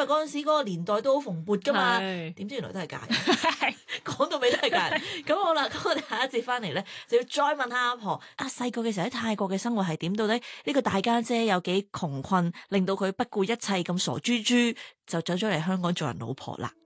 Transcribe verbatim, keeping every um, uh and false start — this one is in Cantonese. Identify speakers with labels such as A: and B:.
A: 為嗰陣時嗰個年代都好蓬勃噶嘛，點知原來都係假嘅，講到尾都係假嘅。咁好啦，咁我哋下一節翻嚟咧，就要再問下阿婆，啊細個嘅時候喺泰國嘅生活係點？到底呢個大家姐有幾窮困，令到佢不顧一切咁傻豬豬，就走咗嚟香港做人老婆啦。